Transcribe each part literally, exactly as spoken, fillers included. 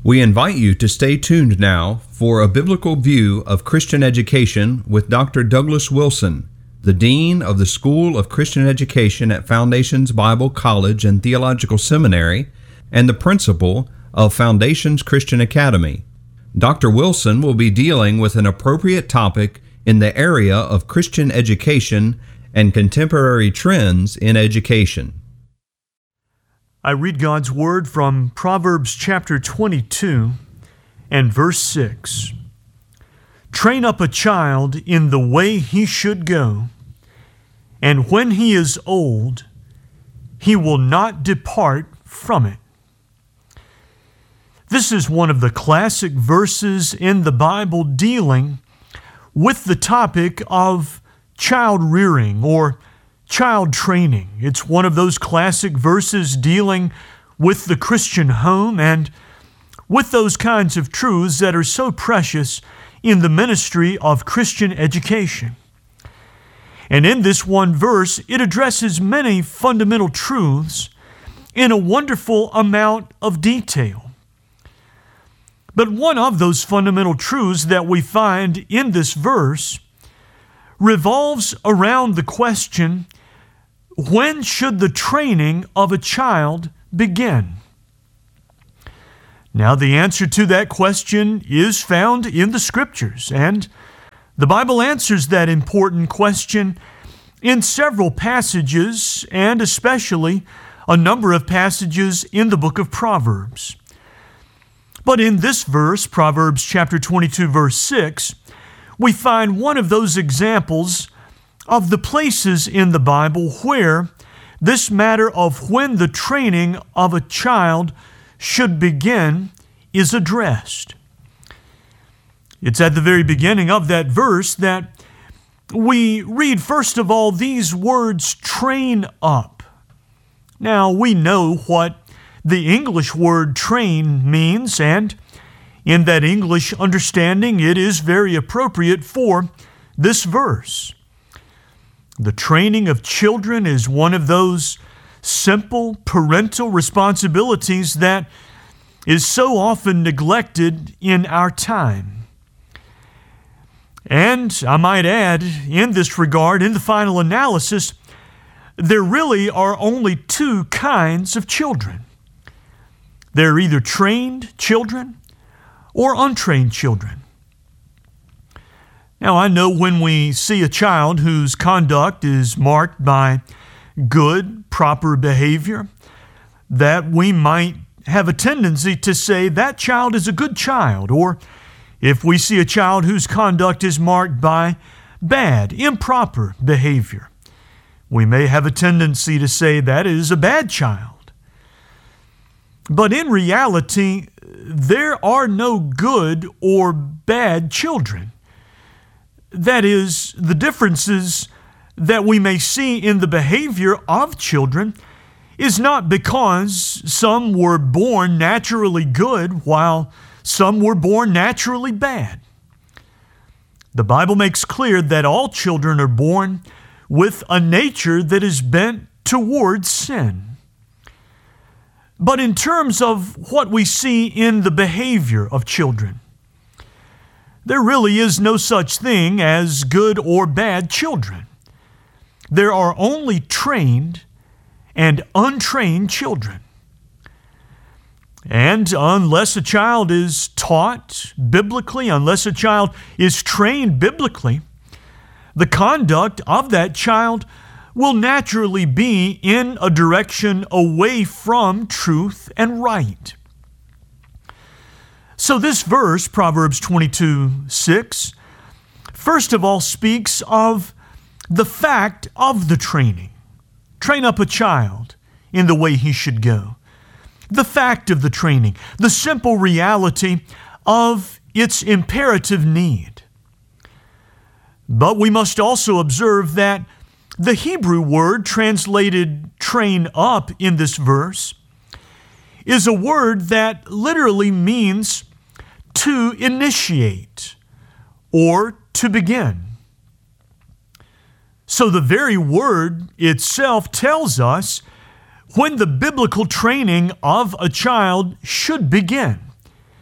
We invite you to stay tuned now for a biblical view of Christian education with Doctor Douglas Wilson, the Dean of the School of Christian Education at Foundations Bible College and Theological Seminary and the Principal of Foundations Christian Academy. Doctor Wilson will be dealing with an appropriate topic in the area of Christian education and contemporary trends in education. I read God's Word from Proverbs chapter twenty-two and verse six. Train up a child in the way he should go, and when he is old, he will not depart from it. This is one of the classic verses in the Bible dealing with the topic of child rearing or child training. It's one of those classic verses dealing with the Christian home and with those kinds of truths that are so precious in the ministry of Christian education. And in this one verse, it addresses many fundamental truths in a wonderful amount of detail. But one of those fundamental truths that we find in this verse revolves around the question, when should the training of a child begin? Now, the answer to that question is found in the Scriptures, and the Bible answers that important question in several passages, and especially a number of passages in the book of Proverbs. But in this verse, Proverbs chapter twenty-two, verse six, we find one of those examples of the places in the Bible where this matter of when the training of a child should begin is addressed. It's at the very beginning of that verse that we read, first of all, these words, train up. Now, we know what the English word train means, and in that English understanding, it is very appropriate for this verse. The training of children is one of those simple parental responsibilities that is so often neglected in our time. And I might add, in this regard, in the final analysis, there really are only two kinds of children. They're either trained children or untrained children. Now, I know when we see a child whose conduct is marked by good, proper behavior, that we might have a tendency to say that child is a good child. Or if we see a child whose conduct is marked by bad, improper behavior, we may have a tendency to say that is a bad child. But in reality, there are no good or bad children. That is, the differences that we may see in the behavior of children is not because some were born naturally good while some were born naturally bad. The Bible makes clear that all children are born with a nature that is bent towards sin. But in terms of what we see in the behavior of children, there really is no such thing as good or bad children. There are only trained and untrained children. And unless a child is taught biblically, unless a child is trained biblically, the conduct of that child will naturally be in a direction away from truth and right. So this verse, Proverbs twenty-two six, first of all speaks of the fact of the training. Train up a child in the way he should go. The fact of the training, the simple reality of its imperative need. But we must also observe that the Hebrew word translated train up in this verse is a word that literally means to initiate or to begin. So the very word itself tells us when the biblical training of a child should begin.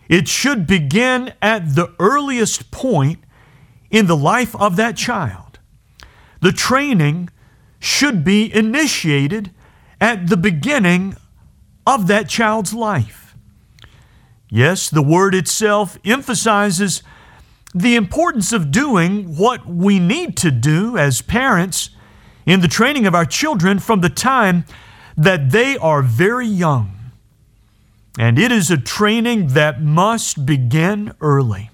It should begin at the earliest point in the life of that child. The training should be initiated at the beginning of that child's life. Yes, the word itself emphasizes the importance of doing what we need to do as parents in the training of our children from the time that they are very young. And it is a training that must begin early.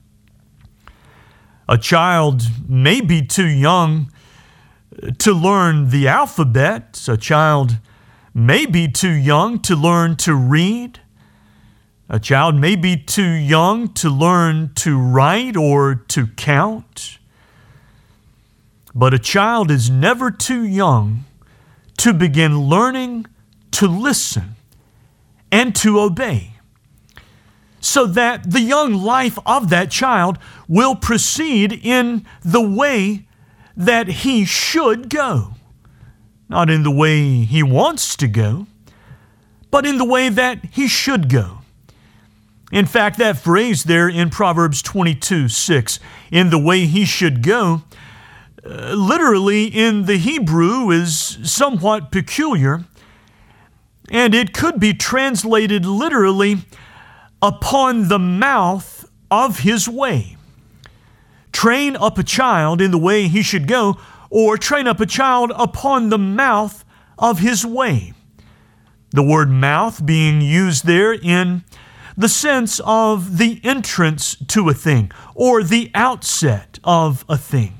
A child may be too young to learn the alphabet. A child may be too young to learn to read. A child may be too young to learn to write or to count. But a child is never too young to begin learning to listen and to obey, so that the young life of that child will proceed in the way that he should go. Not in the way he wants to go, but in the way that he should go. In fact, that phrase there in Proverbs twenty-two six, in the way he should go, uh, literally in the Hebrew is somewhat peculiar, and it could be translated literally, upon the mouth of his way. Train up a child in the way he should go, or train up a child upon the mouth of his way. The word mouth being used there in the sense of the entrance to a thing or the outset of a thing.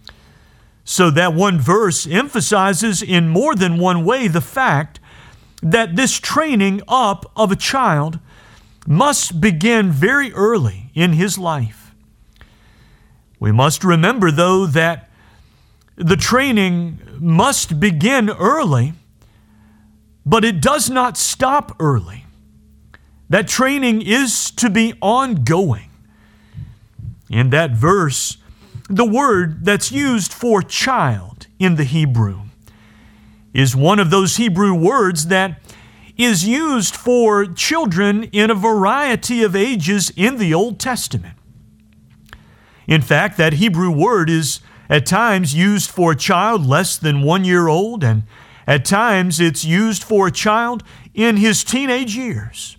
So that one verse emphasizes in more than one way the fact that this training up of a child must begin very early in his life. We must remember, though, that the training must begin early, but it does not stop early. That training is to be ongoing. In that verse, the word that's used for child in the Hebrew is one of those Hebrew words that is used for children in a variety of ages in the Old Testament. In fact, that Hebrew word is at times used for a child less than one year old, and at times it's used for a child in his teenage years.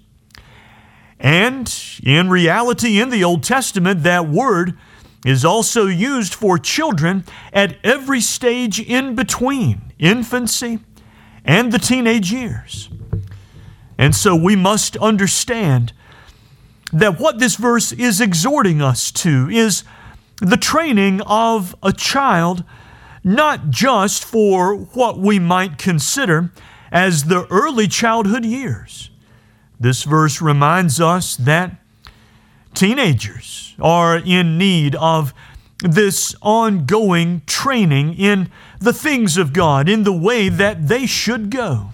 And in reality, in the Old Testament, that word is also used for children at every stage in between infancy and the teenage years. And so we must understand that what this verse is exhorting us to is the training of a child, not just for what we might consider as the early childhood years. This verse reminds us that teenagers are in need of this ongoing training in the things of God, in the way that they should go.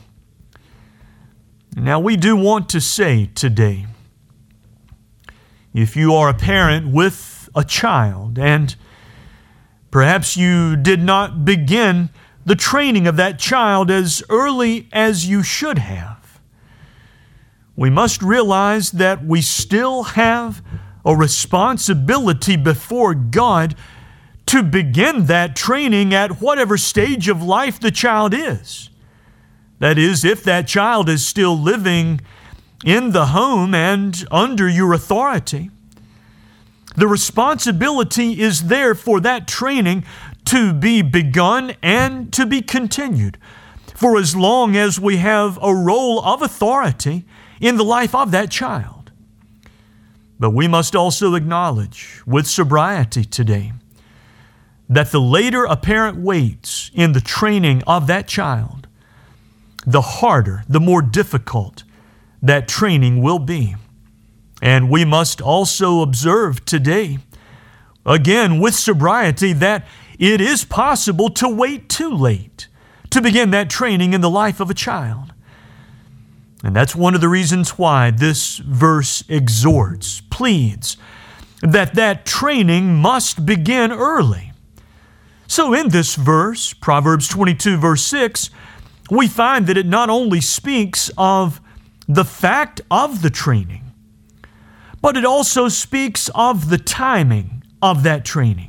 Now, we do want to say today, if you are a parent with a child and perhaps you did not begin the training of that child as early as you should have, we must realize that we still have a responsibility before God to begin that training at whatever stage of life the child is. That is, if that child is still living in the home and under your authority, the responsibility is there for that training to be begun and to be continued for as long as we have a role of authority in the life of that child. But we must also acknowledge with sobriety today that the later a parent waits in the training of that child, the harder, the more difficult that training will be. And we must also observe today, again with sobriety, that it is possible to wait too late to begin that training in the life of a child. And that's one of the reasons why this verse exhorts, pleads, that that training must begin early. So in this verse, Proverbs twenty-two, verse six, we find that it not only speaks of the fact of the training, but it also speaks of the timing of that training.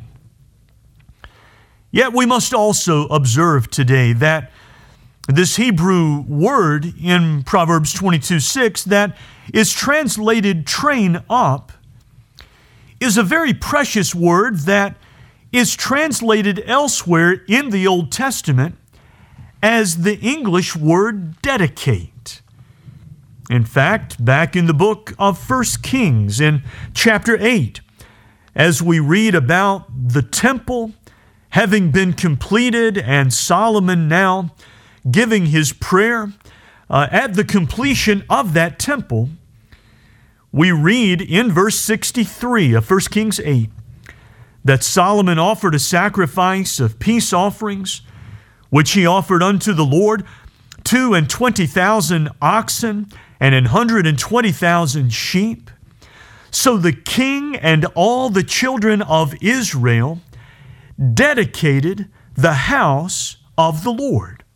Yet we must also observe today that this Hebrew word in Proverbs twenty-two six that is translated train up is a very precious word that is translated elsewhere in the Old Testament as the English word dedicate. In fact, back in the book of First Kings in chapter eight, as we read about the temple having been completed and Solomon now giving his prayer uh, at the completion of that temple, we read in verse sixty-three of First Kings eight that Solomon offered a sacrifice of peace offerings, which he offered unto the Lord, two and twenty thousand oxen and an hundred and twenty thousand sheep. So the king and all the children of Israel dedicated the house of the Lord.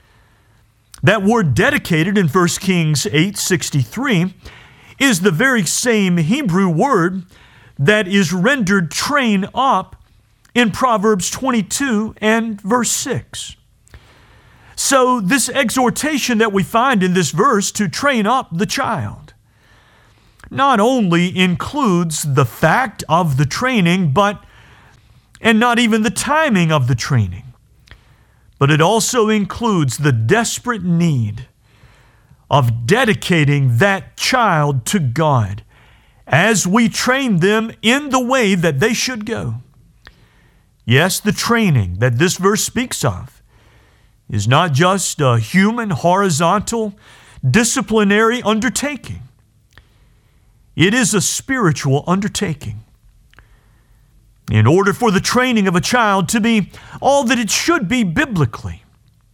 That word dedicated in First Kings eight sixty-three is the very same Hebrew word that is rendered train up in Proverbs twenty-two and verse six. So this exhortation that we find in this verse to train up the child not only includes the fact of the training, but and not even the timing of the training, but it also includes the desperate need of dedicating that child to God as we train them in the way that they should go. Yes, the training that this verse speaks of is not just a human, horizontal, disciplinary undertaking. It is a spiritual undertaking. In order for the training of a child to be all that it should be biblically,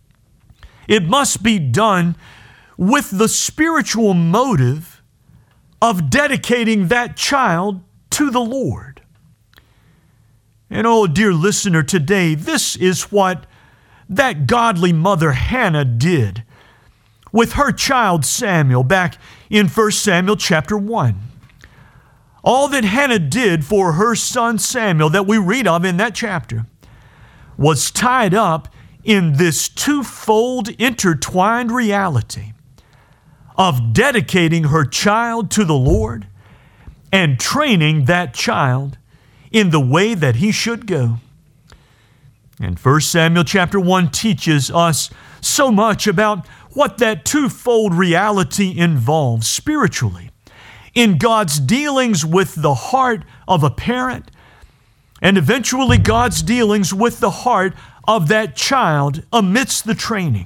it must be done with the spiritual motive of dedicating that child to the Lord. And oh, dear listener, today, this is what that godly mother Hannah did with her child Samuel back in First Samuel chapter one. All that Hannah did for her son Samuel that we read of in that chapter was tied up in this twofold intertwined reality of dedicating her child to the Lord and training that child in the way that he should go. And First Samuel chapter one teaches us so much about what that twofold reality involves spiritually in God's dealings with the heart of a parent, and eventually God's dealings with the heart of that child amidst the training.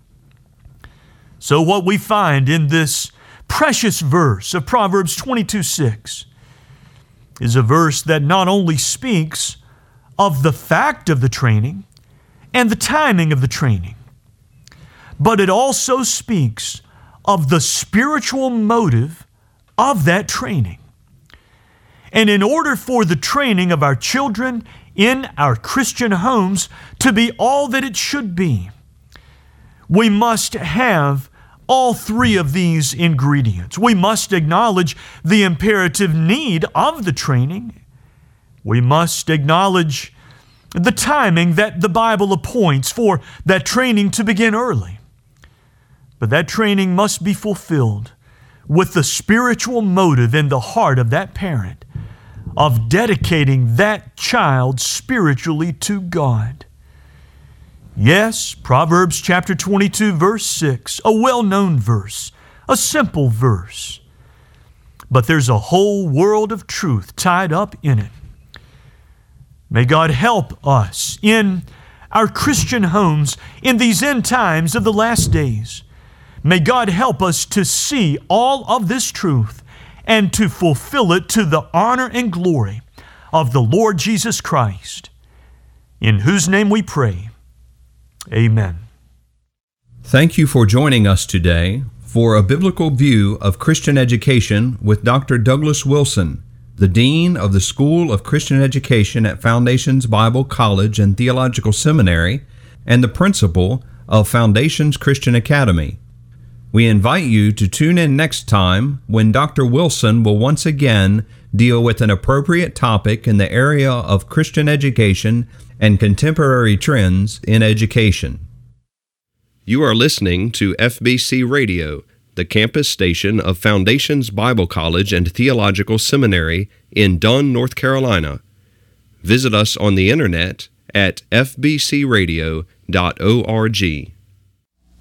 So what we find in this precious verse of Proverbs twenty-two six is a verse that not only speaks of the fact of the training and the timing of the training, but it also speaks of the spiritual motive of that training. And in order for the training of our children in our Christian homes to be all that it should be, we must have all three of these ingredients. We must acknowledge the imperative need of the training. We must acknowledge the timing that the Bible appoints for that training to begin early. But that training must be fulfilled with the spiritual motive in the heart of that parent of dedicating that child spiritually to God. Yes, Proverbs chapter twenty-two, verse six, a well-known verse, a simple verse, but there's a whole world of truth tied up in it. May God help us in our Christian homes in these end times of the last days. May God help us to see all of this truth and to fulfill it to the honor and glory of the Lord Jesus Christ, in whose name we pray. Amen. Thank you for joining us today for a biblical view of Christian education with Doctor Douglas Wilson, the Dean of the School of Christian Education at Foundations Bible College and Theological Seminary and the Principal of Foundations Christian Academy. We invite you to tune in next time when Doctor Wilson will once again deal with an appropriate topic in the area of Christian education and contemporary trends in education. You are listening to F B C Radio, the campus station of Foundations Bible College and Theological Seminary in Dunn, North Carolina. Visit us on the internet at f b c radio dot org.